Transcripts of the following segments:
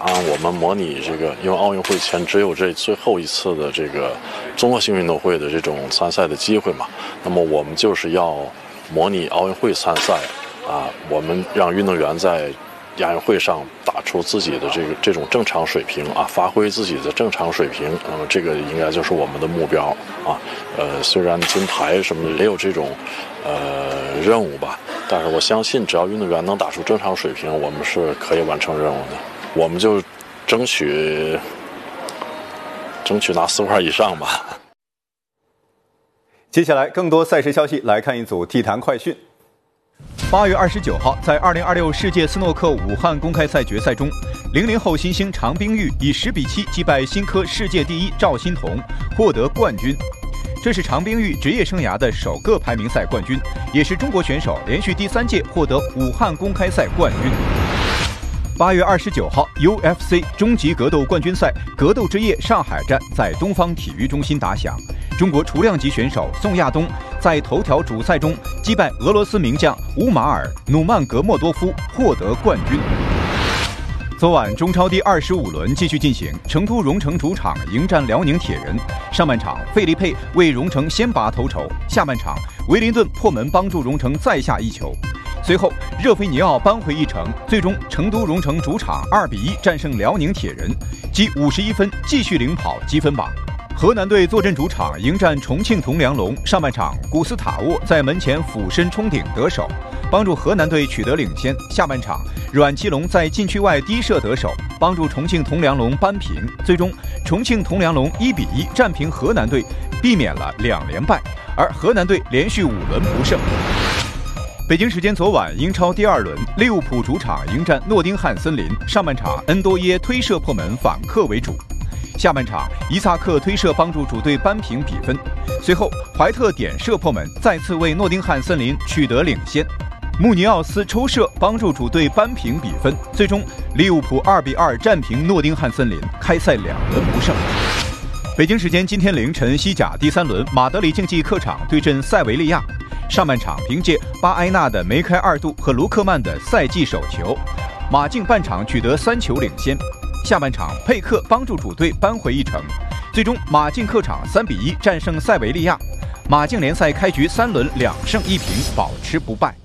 我们模拟这个，因为奥运会前只有这最后一次的这个综合性运动会的这种参赛的机会嘛，那么我们就是要模拟奥运会参赛我们让运动员在亚运会上打出自己的这种正常水平发挥自己的正常水平，那么这个应该就是我们的目标虽然金牌什么的也有这种任务吧，但是我相信只要运动员能打出正常水平，我们是可以完成任务的。我们就争取拿4块以上吧。 接下来更多赛事消息，来看一组体坛快讯。 8月29号，在2026世界斯诺克武汉公开赛决赛中，00后新星常冰玉以10比7击败新科世界第一赵欣彤，获得冠军。这是常冰玉职业生涯的首个排名赛冠军，也是中国选手连续第3届获得武汉公开赛冠军。8月29号 ，UFC 终极格斗冠军赛格斗之夜上海站在东方体育中心打响。中国雏量级选手宋亚东在头条主赛中击败俄罗斯名将乌马尔·努曼格莫多夫，获得冠军。昨晚中超第25轮继续进行，成都蓉城主场迎战辽宁铁人。上半场，费利佩为蓉城先拔头筹，下半场维林顿破门帮助蓉城再下一球。随后，热菲尼奥扳回一城，最终成都蓉城主场2比1战胜辽宁铁人，积51分，继续领跑积分榜。河南队坐镇主场迎战重庆铜梁龙，上半场古斯塔沃在门前俯身冲顶得手，帮助河南队取得领先。下半场，阮其龙在禁区外低射得手，帮助重庆铜梁龙扳平。最终，重庆铜梁龙1比1战平河南队，避免了2连败，而河南队连续5轮不胜。北京时间昨晚，英超第2轮，利物浦主场迎战诺丁汉森林。上半场，恩多耶推射破门，反客为主。下半场，伊萨克推射帮助主队扳平比分。随后，怀特点射破门，再次为诺丁汉森林取得领先。穆尼奥斯抽射帮助主队扳平比分。最终，利物浦2比2战平诺丁汉森林，开赛2轮不胜。北京时间今天凌晨，西甲第3轮，马德里竞技客场对阵塞维利亚。上半场凭借巴埃纳的梅开2度和卢克曼的赛季首球，马竞半场取得3球领先。下半场，佩克帮助主队扳回一城，最终马竞客场3比1战胜塞维利亚。马竞联赛开局3轮2胜1平，保持不败。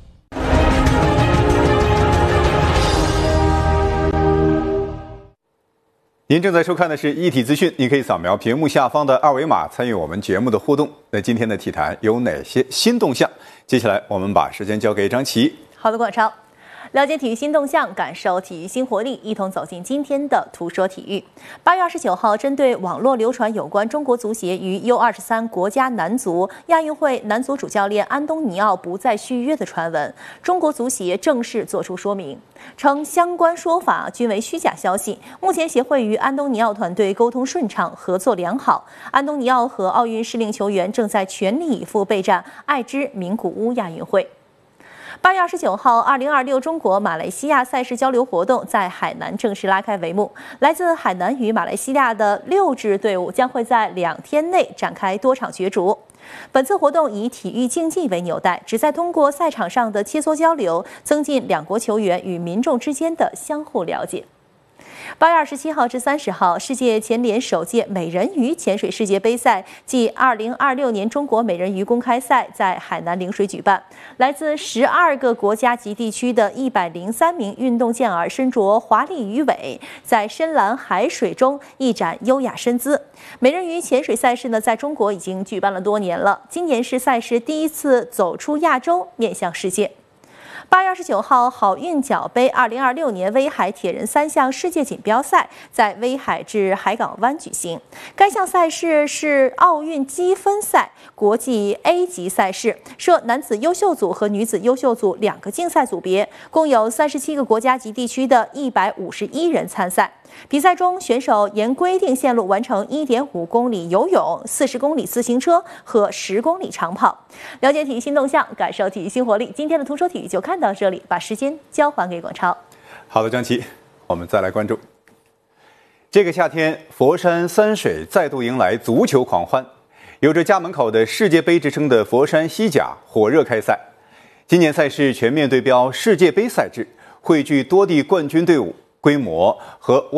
您正在收看的是一体资讯，你可以扫描屏幕下方的2维码参与我们节目的互动。那今天的体坛有哪些新动向？接下来我们把时间交给张琪。 好的，广超。了解体育新动向，感受体育新活力，一同走进今天的图说体育。8月29号，针对网络流传有关中国足协与 U23 国家男足亚运会男足主教练安东尼奥不再续约的传闻，中国足协正式作出说明，称相关说法均为虚假消息。目前协会与安东尼奥团队沟通顺畅，合作良好。安东尼奥和奥运适龄球员正在全力以赴备战爱知名古屋亚运会。8月29号，2026中国马来西亚赛事交流活动在海南正式拉开帷幕。来自海南与马来西亚的6支队伍将会在2天内展开多场角逐。本次活动以体育竞技为纽带，旨在通过赛场上的切磋交流，增进两国球员与民众之间的相互了解。8月27号至30号，世界潜联首届美人鱼潜水世界杯赛暨2026年中国美人鱼公开赛在海南陵水举办。来自12个国家及地区的103名运动健儿身着华丽鱼尾，在深蓝海水中一展优雅身姿。美人鱼潜水赛事呢，在中国已经举办了多年了，今年是赛事第一次走出亚洲，面向世界。8月29号，好运角杯2026年威海铁人3项世界锦标赛在威海至海港湾举行。该项赛事是奥运积分赛国际 A 级赛事，设男子优秀组和女子优秀组2个竞赛组别，共有37个国家及地区的151人参赛。比赛中，选手沿规定线路完成1.5公里游泳、40公里自行车和10公里长跑。了解体育新动向，感受体育新活力。今天的图说体育就看到这里，把时间交还给广超。 好的，张琪，我们再来关注。这个夏天，佛山三水再度迎来足球狂欢，有着家门口的世界杯之称的佛山西甲火热开赛。今年赛事全面对标世界杯赛制，汇聚多地冠军队伍，规模和